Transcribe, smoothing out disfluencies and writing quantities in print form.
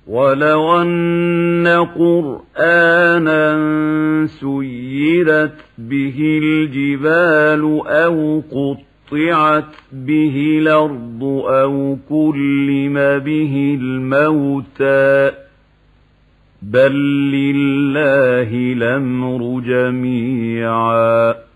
ولو أن قرآنا سيرت به الجبال أو قطعت به الأرض أو كلم به الموتى بل لله الأمر جميعا